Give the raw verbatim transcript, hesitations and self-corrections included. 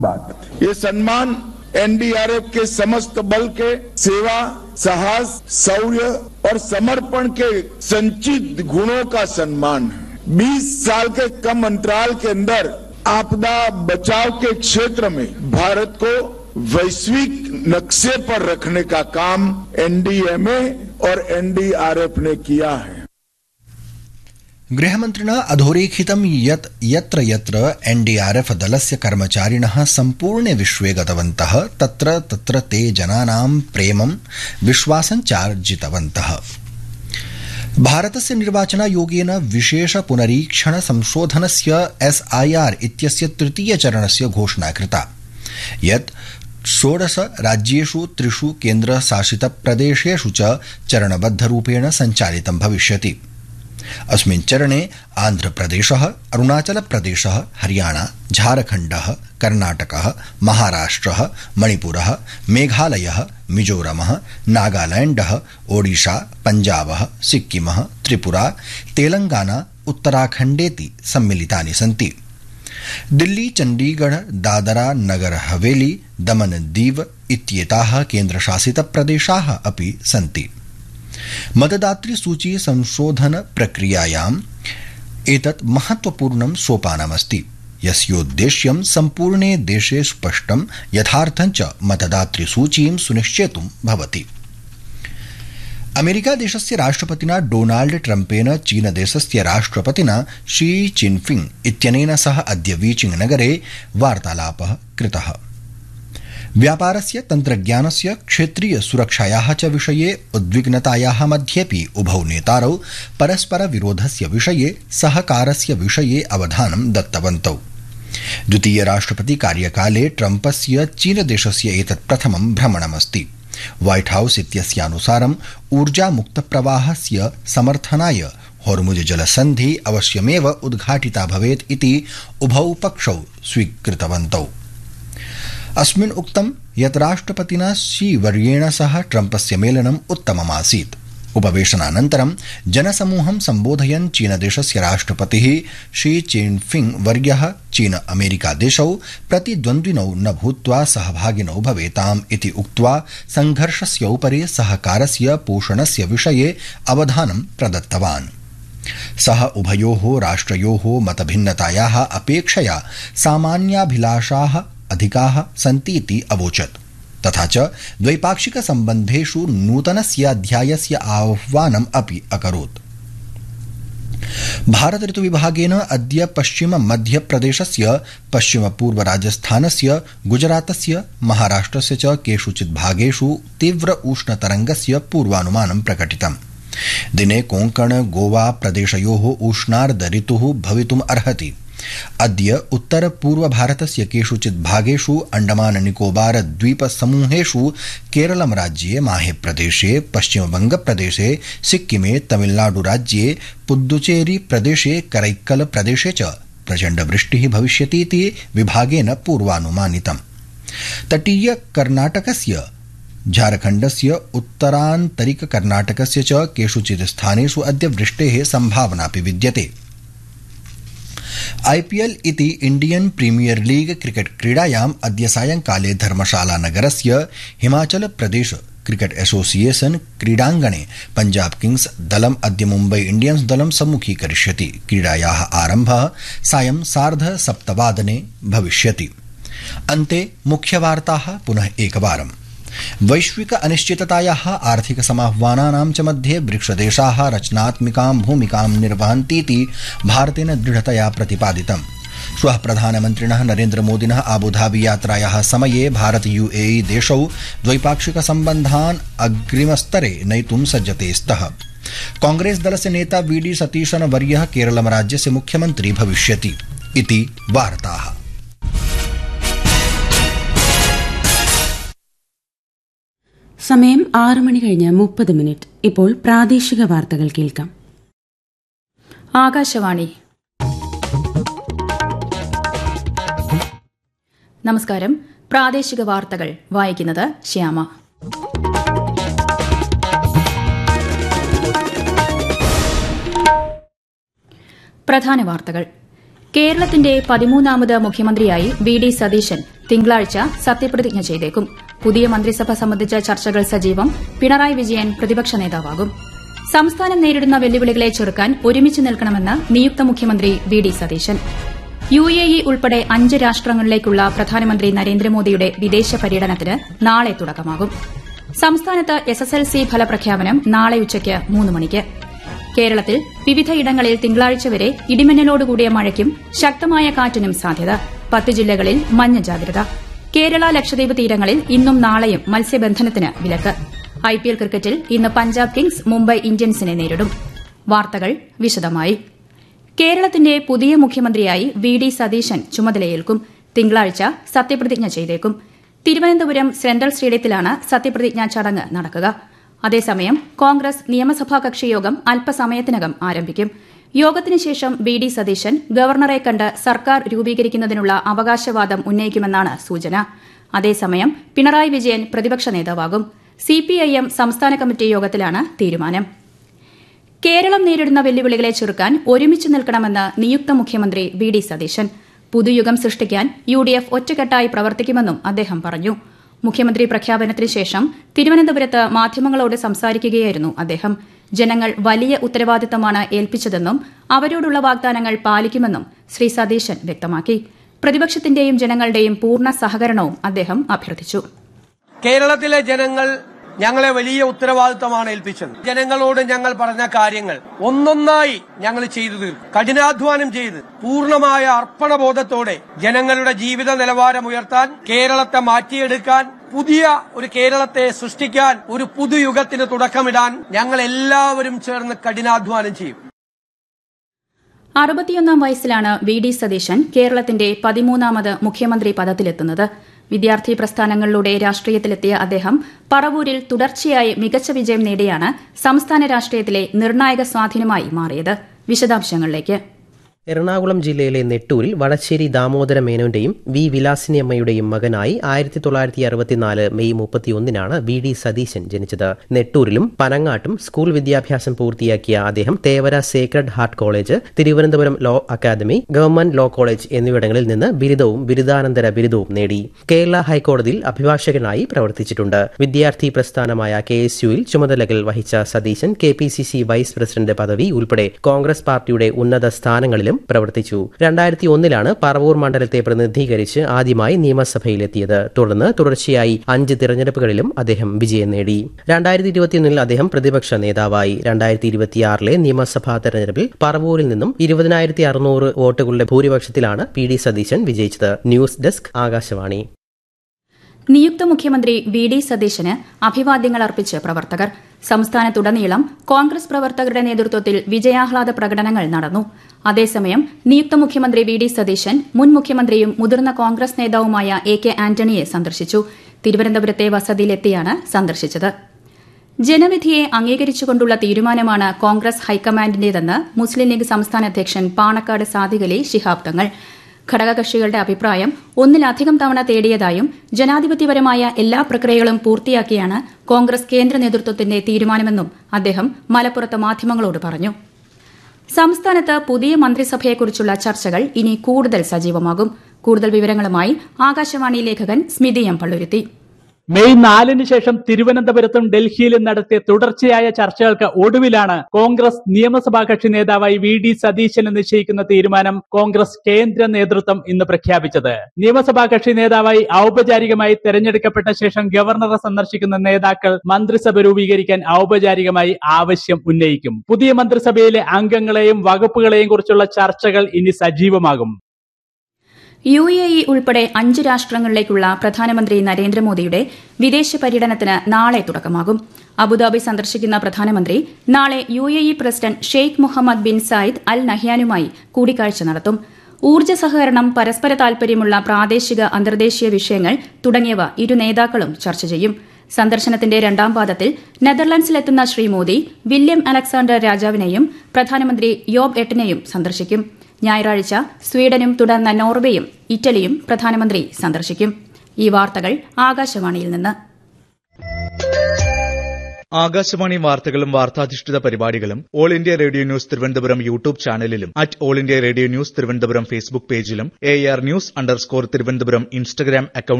बात ये सम्मान एनडीआरएफ के समस्त बल के सेवा, साहस, शौर्य और समर्पण के संचित गुणों का सम्मान है। बीस साल के कम अंतराल के अंदर आपदा बचाव के क्षेत्र में भारत को वैश्विक नक्शे पर रखने का काम एनडीएमए और एनडीआरएफ ने किया है। गृहमन्त्रिणा अधोरेखितं यत् यत्र यत्र एनडीआरएफ दलस्य कर्मचारिणः सम्पूर्णे विश्वे गतवन्तः तत्र तत्र ते जनानां प्रेमं विश्वासं चार्जितवन्तः। भारतस्य निर्वाचनायोगेन विशेष पुनरीक्षण संशोधनस्य एसआईआर इत्यस्य तृतीय चरणस्य घोषणा कृता यत् षोडश राज्येषु त्रिषु केन्द्रशासितप्रदेशेषु च चरणबद्धरूपेण सञ्चालितं भविष्यति। अस्मिन् चरणे आन्ध्रप्रदेशः, अरुणाचलप्रदेशः, हरियाणा, झारखण्डः, कर्णाटकः, महाराष्ट्रः, मणिपुरः, मेघालयः, मिजोरमः, नागालैण्डः, ओडिशा, पञ्जाबः, सिक्किमः, त्रिपुरा, तेलंगाना, उत्तराखण्डेति सम्मिलितानि सन्ति। दिल्ली, चण्डीगढ़, दादरा नगर हवेली, दमन दीव इत्येताः केन्द्रशासितप्रदेशाः अपि सन्ति। मतदातृ सूची संशोधन प्रक्रियायाम् एतत् महत्वपूर्णं सोपानमस्ति यस्योद्देश्यं सम्पूर्णे देशे स्पष्टं यथार्थं च मतदातृ सूचीं सुनिश्चेतुं भवति। अमेरिका देशस्य राष्ट्रपतिना डोनाल्ड ट्रम्पेन चीनदेशस्य राष्ट्रपतिना शी चिनफिंग इत्यनेन सह अद्य बीजिंग नगरे वार्तालापः कृतः। व्यापारस्य, तन्त्रज्ञानस्य, क्षेत्रीय सुरक्षायाः च विषये उद्विग्नतायाः मध्येपि उभौ नेतारौ परस्पर विरोधस्य विषये सहकारस्य विषये अवधानं दत्तवन्तौ। द्वितीय राष्ट्रपति कार्यकाले ट्रम्पस्य चीनदेशस्य एतत् प्रथमं भ्रमणमस्ति। व्हाइट हाउस इत्यस्यानुसारम् ऊर्जामुक्तप्रवाहस्य समर्थनाय होर्मुज जलसन्धि अवश्यमेव उद्घाटिता भवेत् इति उभौ पक्षौ स्वीकृतवन्तौ। अस्मिन् उक्तं यत् राष्ट्रपतिना शी वर्येण सह ट्रम्पस्य मेलनम् उत्तममासीत्। उपवेशनानन्तरं जनसमूहं सम्बोधयन् चीनदेशस्य राष्ट्रपतिः शी चिनफिंग वर्यः चीन अमेरिका देशौ प्रतिद्वन्द्विनौ न भूत्वा सहभागिनौ भवेताम् इति उक्त्वा संघर्षस्योपरि सहकारस्य पोषणस्य विषये अवधानं प्रदत्तवान्। सः उभयोः राष्ट्रयोः मतभिन्नतायाः अपेक्षया सामान्याभिलाषाः अधिकाः सन्तीति अवोचत्। तथा च द्वैपाक्षिक सम्बन्धेषु नूतनस्य अध्यायस्य आह्वानम् अपि अकरोत्। भारत ऋतुविभागेन अद्य पश्चिम मध्यप्रदेशस्य, पश्चिम पूर्व राजस्थानस्य, गुजरातस्य, महाराष्ट्रस्य च केषुचित् भागेषु तीव्र उष्णतरङ्गस्य पूर्वानुमानं प्रकटितम्। दिने कोंकण गोवा प्रदेशयोः उष्णार्ध ऋतुः भवितुम् अर्हति। अद्य उत्तर पूर्व भारतस्य केषुचित् भागेषु अंडमान निकोबार द्वीप समूहेषु केरलम राज्ये, माहे प्रदेशे, पश्चिम बंगप्रदेशे, सिक्किमे, तमिलनाडु राज्ये, पुद्दुचेरी प्रदेशे, करैक्कल प्रदेशे च प्रचण्ड वृष्टिः भविष्यतीति विभागेन पूर्वानुमानितम्। तटीय कर्णाटकस्य, झारखण्डस्य, उत्तरान्तरिक कर्णाटकस्य च केषुचित् स्थानेषु अद्य वृष्टेः सम्भावनापि विद्यते। आईपीएल इति इंडियन प्रीमियर लीग क्रिकेट क्रीडायाम् अद्य सायंकाले धर्मशाला नगरस्य हिमाचल प्रदेश क्रिकेट एसोसिएशन क्रीडाङ्गणे पंजाब किंग्स दलम् अद्य मुम्बई इंडियन्स दलं सम्मुखीकरिष्यति। क्रीडायाः आरम्भः सायं सार्ध सप्तवादने भविष्यति। अन्ते मुख्यवार्ताः पुनः एकवारम्। वैश्विक अनिश्चिततायाः, आर्थिक समाह्वानानां च मध्ये ब्रिक्सदेशाः रचनात्मिकां भूमिकां निर्वहन्तीति भारतेन दृढतया प्रतिपादितम्। श्वः प्रधानमन्त्रिणः नरेन्द्रमोदिनः आबुधाबी यात्रायाः समये भारत यूएई देशौ द्वैपाक्षिक सम्बन्धान् अग्रिमस्तरे नयितुं सज्जते स्तः। कांग्रेस दलस्य नेता वीडी सतीशन वर्यः केरलम राज्यस्य मुख्यमन्त्री भविष्यति इति वार्ताः। സമയം ആറ് മണി കഴിഞ്ഞ് മുപ്പത് മിനിറ്റ്. ഇപ്പോൾ പ്രാദേശിക വാർത്തകൾ കേൾക്കാം. ആകാശവാണി. നമസ്കാരം. പ്രാദേശിക വാർത്തകൾ വായിക്കുന്നത് ശ്യാമ. പ്രധാന വാർത്തകൾ. കേരളത്തിന്റെ പതിമൂന്നാമത് മുഖ്യമന്ത്രിയായി വി ഡി സതീശൻ തിങ്കളാഴ്ച സത്യപ്രതിജ്ഞ ചെയ്തേക്കും. പുതിയ മന്ത്രിസഭ സംബന്ധിച്ച ചർച്ചകൾ സജീവം. പിണറായി വിജയൻ പ്രതിപക്ഷ നേതാവാകും. സംസ്ഥാനം നേരിടുന്ന വെല്ലുവിളികളെ ചെറുക്കാൻ ഒരുമിച്ച് നിൽക്കണമെന്ന് നിയുക്ത മുഖ്യമന്ത്രി V D Satheesan. U A E ഉൾപ്പെടെ അഞ്ച് രാഷ്ട്രങ്ങളിലേക്കുള്ള പ്രധാനമന്ത്രി നരേന്ദ്രമോദിയുടെ വിദേശ പര്യടനത്തിന് നാളെ തുടക്കമാകും. സംസ്ഥാനത്ത് എസ് എസ് എൽ സി ഫലപ്രഖ്യാപനം നാളെ ഉച്ചയ്ക്ക് മൂന്ന് മണിക്ക്. കേരളത്തിൽ വിവിധയിടങ്ങളിൽ തിങ്കളാഴ്ച വരെ ഇടിമിന്നലോടുകൂടിയ മഴയ്ക്കും ശക്തമായ കാറ്റിനും സാധ്യത. പത്ത് ജില്ലകളിൽ മഞ്ഞ ജാഗ്രത. കേരള ലക്ഷദ്വീപ് തീരങ്ങളിൽ ഇന്നും നാളെയും മത്സ്യബന്ധനത്തിന് വിലക്ക്. ഐപിഎൽ ക്രിക്കറ്റിൽ ഇന്ന് പഞ്ചാബ് കിങ്സ് മുംബൈ ഇന്ത്യൻസിനെ നേരിടും. വാർത്തകൾ വിശദമായി. കേരളത്തിന്റെ പുതിയ മുഖ്യമന്ത്രിയായി വി ഡി സതീശൻ ചുമതലയേൽക്കും. തിങ്കളാഴ്ച സത്യപ്രതിജ്ഞ ചെയ്തേക്കും. തിരുവനന്തപുരം സെൻട്രൽ സ്റ്റേഡിയത്തിലാണ് സത്യപ്രതിജ്ഞാ ചടങ്ങ് നടക്കുക. അതേസമയം കോൺഗ്രസ് നിയമസഭാ കക്ഷിയോഗം അല്പസമയത്തിനകം ആരംഭിക്കും. യോഗത്തിന് ശേഷം വി ഡി സതീശൻ ഗവർണറെ കണ്ട് സർക്കാർ രൂപീകരിക്കുന്നതിനുള്ള അവകാശവാദം ഉന്നയിക്കുമെന്നാണ് സൂചന. അതേസമയം പിണറായി വിജയൻ പ്രതിപക്ഷ നേതാവാകും. സിപിഐഎം സംസ്ഥാന കമ്മിറ്റി യോഗത്തിലാണ് തീരുമാനം. കേരളം നേരിടുന്ന വെല്ലുവിളികളെ ചെറുക്കാൻ ഒരുമിച്ച് നിൽക്കണമെന്ന് നിയുക്ത മുഖ്യമന്ത്രി വി ഡി സതീശൻ. പുതുയുഗം സൃഷ്ടിക്കാൻ യു ഡി എഫ് ഒറ്റക്കെട്ടായി പ്രവർത്തിക്കുമെന്നും അദ്ദേഹം പറഞ്ഞു. മുഖ്യമന്ത്രി പ്രഖ്യാപനത്തിന് ശേഷം തിരുവനന്തപുരത്ത് മാധ്യമങ്ങളോട് സംസാരിക്കുകയായിരുന്നു അദ്ദേഹം. ജനങ്ങൾ വലിയ ഉത്തരവാദിത്തമാണ് ഏൽപ്പിച്ചതെന്നും അവരോടുള്ള വാഗ്ദാനങ്ങൾ പാലിക്കുമെന്നും ശ്രീ സതീശൻ വ്യക്തമാക്കി. പ്രതിപക്ഷത്തിന്റെയും ജനങ്ങളുടെയും പൂർണ്ണ സഹകരണവും അദ്ദേഹം അഭ്യർത്ഥിച്ചു. കേരളത്തിലെ ജനങ്ങൾ ഞങ്ങളെ വലിയ ഉത്തരവാദിത്തമാണ് ഏൽപ്പിച്ചത്. ജനങ്ങളോട് ഞങ്ങൾ പറഞ്ഞ കാര്യങ്ങൾ ഒന്നൊന്നായി ഞങ്ങൾ ചെയ്തു തീർക്കും. കഠിനാധ്വാനം ചെയ്ത് പൂർണ്ണമായ അർപ്പണബോധത്തോടെ ജനങ്ങളുടെ ജീവിത നിലവാരം ഉയർത്താൻ, കേരളത്തെ മാറ്റിയെടുക്കാൻ, പുതിയ ഒരു കേരളത്തെ സൃഷ്ടിക്കാൻ, ഒരു പുതുയുഗത്തിന് തുടക്കമിടാൻ ഞങ്ങൾ എല്ലാവരും ചേർന്ന് കഠിനാധ്വാനം ചെയ്യും. അറുപത്തിയൊന്നാം വയസ്സിലാണ് വി ഡി സതീശൻ കേരളത്തിന്റെ പതിമൂന്നാമത് മുഖ്യമന്ത്രി പദത്തിലെത്തുന്നത്. വിദ്യാർത്ഥി പ്രസ്ഥാനങ്ങളിലൂടെ രാഷ്ട്രീയത്തിലെത്തിയ അദ്ദേഹം പറവൂരിൽ തുടർച്ചയായി മികച്ച വിജയം നേടിയാണ് സംസ്ഥാന രാഷ്ട്രീയത്തിലെ നിർണായക സ്വാധീനമായി മാറിയത്. വിശദാംശങ്ങളിലേക്ക്. എറണാകുളം ജില്ലയിലെ നെട്ടൂരിൽ വടശ്ശേരി ദാമോദര മേനോന്റെയും വി വിലാസിനി അമ്മയുടെയും മകനായി ആയിരത്തി തൊള്ളായിരത്തി അറുപത്തിനാല് മെയ് മുപ്പത്തിയൊന്നിനാണ് വി ഡി സതീശൻ ജനിച്ചത്. നെട്ടൂരിലും പനങ്ങാട്ടും സ്കൂൾ വിദ്യാഭ്യാസം പൂർത്തിയാക്കിയ അദ്ദേഹം Thevara Sacred heart college, Thiruvananthapuram law academy, government law college എന്നിവിടങ്ങളിൽ നിന്ന് ബിരുദവും ബിരുദാനന്തര ബിരുദവും നേടി. കേരള ഹൈക്കോടതിയിൽ അഭിഭാഷകനായി പ്രവർത്തിച്ചിട്ടുണ്ട്. വിദ്യാർത്ഥി പ്രസ്ഥാനമായ കെ എസ് യുവിൽ ചുമതലകൾ വഹിച്ച Satheesan K P C C vice president പദവി ഉൾപ്പെടെ കോൺഗ്രസ് പാർട്ടിയുടെ ഉന്നത സ്ഥാനങ്ങളിലും പ്രവർത്തിച്ചു. രണ്ടായിരത്തി ഒന്നിലാണ് പറവൂർ മണ്ഡലത്തെ പ്രതിനിധീകരിച്ച് ആദ്യമായി നിയമസഭയിലെത്തിയത്. തുടർന്ന് തുടർച്ചയായി അഞ്ച് തിരഞ്ഞെടുപ്പുകളിലും അദ്ദേഹം വിജയം നേടി. രണ്ടായിരത്തി ഇരുപത്തിയൊന്നിൽ അദ്ദേഹം പ്രതിപക്ഷ നേതാവായി. രണ്ടായിരത്തി ഇരുപത്തിയാറിലെ നിയമസഭാ തെരഞ്ഞെടുപ്പിൽ പറവൂരിൽ നിന്നും ഇരുപതിനായിരത്തി അറുന്നൂറ് വോട്ടുകളുടെ ഭൂരിപക്ഷത്തിലാണ് പി ഡി സതീശൻ വിജയിച്ചത്. News desk Akashvani. നിയുക്ത മുഖ്യമന്ത്രി വി ഡി സതീശന് അഭിവാദ്യങ്ങൾ അർപ്പിച്ച് പ്രവർത്തകർ. സംസ്ഥാനത്തുടനീളം കോൺഗ്രസ് പ്രവർത്തകരുടെ നേതൃത്വത്തിൽ വിജയാഹ്ലാദ പ്രകടനങ്ങൾ നടന്നു. അതേസമയം നിയുക്ത മുഖ്യമന്ത്രി വി ഡി സതീശൻ മുൻ മുഖ്യമന്ത്രിയും മുതിർന്ന കോൺഗ്രസ് നേതാവുമായ എ കെ ആന്റണിയെ സന്ദർശിച്ചു. തിരുവനന്തപുരത്തെ വസതിയിലെത്തിയാണ് സന്ദർശിച്ചത്. ജനവിധിയെ അംഗീകരിച്ചുകൊണ്ടുള്ള തീരുമാനമാണ് കോൺഗ്രസ് ഹൈക്കമാൻഡിന്റേതെന്ന് മുസ്ലിം ലീഗ് സംസ്ഥാന അധ്യക്ഷൻ പാണക്കാട് സാദിഖലി ശിഹാബ് തങ്ങൾ. ഘടകകക്ഷികളുടെ അഭിപ്രായം ഒന്നിലധികം തവണ തേടിയതായും ജനാധിപത്യപരമായ എല്ലാ പ്രക്രിയകളും പൂർത്തിയാക്കിയാണ് കോൺഗ്രസ് കേന്ദ്ര നേതൃത്വത്തിന്റെ തീരുമാനമെന്നും അദ്ദേഹം മലപ്പുറത്ത് മാധ്യമങ്ങളോട് പറഞ്ഞു. സംസ്ഥാനത്ത് പുതിയ മന്ത്രിസഭയെക്കുറിച്ചുള്ള ചർച്ചകൾ ഇനി കൂടുതൽ സജീവമാകും. കൂടുതൽ വിവരങ്ങളുമായി ആകാശവാണി ലേഖകൻ സ്മിതി എം പള്ളുരുത്തി. മെയ് നാലിന് ശേഷം തിരുവനന്തപുരത്തും ഡൽഹിയിലും നടത്തിയ തുടർച്ചയായ ചർച്ചകൾക്ക് ഒടുവിലാണ് കോൺഗ്രസ് നിയമസഭാ കക്ഷി നേതാവായി വി ഡി സതീശനെ നിശ്ചയിക്കുന്ന തീരുമാനം കോൺഗ്രസ് കേന്ദ്ര നേതൃത്വം ഇന്ന് പ്രഖ്യാപിച്ചത്. നിയമസഭാ കക്ഷി നേതാവായി ഔപചാരികമായി തെരഞ്ഞെടുക്കപ്പെട്ട ശേഷം ഗവർണറെ സന്ദർശിക്കുന്ന നേതാക്കൾ മന്ത്രിസഭ രൂപീകരിക്കാൻ ഔപചാരികമായി ആവശ്യം ഉന്നയിക്കും. പുതിയ മന്ത്രിസഭയിലെ അംഗങ്ങളെയും വകുപ്പുകളെയും കുറിച്ചുള്ള ചർച്ചകൾ ഇനി സജീവമാകും. യു എ ഇ ഉൾപ്പെടെ അഞ്ച് രാഷ്ട്രങ്ങളിലേക്കുള്ള പ്രധാനമന്ത്രി നരേന്ദ്രമോദിയുടെ വിദേശ പര്യടനത്തിന് നാളെ തുടക്കമാകും. അബുദാബി സന്ദർശിക്കുന്ന പ്രധാനമന്ത്രി നാളെ U A E president Sheikh Muhammad bin Zayed Al നഹ്യാനുമായി കൂടിക്കാഴ്ച നടത്തും. ഊർജ്ജ സഹകരണം, പരസ്പര താൽപര്യമുള്ള പ്രാദേശിക അന്തർദേശീയ വിഷയങ്ങൾ തുടങ്ങിയവ ഇരു നേതാക്കളും ചർച്ച ചെയ്യും. സന്ദർശനത്തിന്റെ രണ്ടാം പാദത്തിൽ നെതർലൻഡ്സിലെത്തുന്ന ശ്രീ മോദി വില്യം അലക്സാണ്ടർ രാജാവിനെയും പ്രധാനമന്ത്രി യോബ് എട്ടിനെയും സന്ദർശിക്കും. ഞായറാഴ്ച സ്വീഡനും തുടർന്ന് നോർവേയും ഇറ്റലിയും പ്രധാനമന്ത്രി സന്ദർശിക്കും. ഈ വാർത്തകൾ ആകാശവാണിയിൽ നിന്ന്. ആകാശവാണി വാർത്തകളും വാർത്താധിഷ്ഠിത പരിപാടികളും all India radio news Thiruvananthapuram YouTube ചാനലിലും at all India radio news Thiruvananthapuram Facebook പേജിലും A R news underscore Thiruvananthapuram Instagram അക്കൌണ്ടിലും